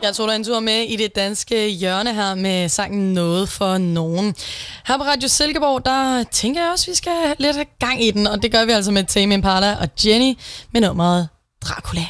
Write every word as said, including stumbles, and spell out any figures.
Jeg tog dig en tur med i det danske hjørne her med sangen Noget for nogen. Her på Radio Silkeborg, der tænker jeg også, at vi skal have lidt gang i den, og det gør vi altså med Tame Impala og Jenny med nummeret Dracula.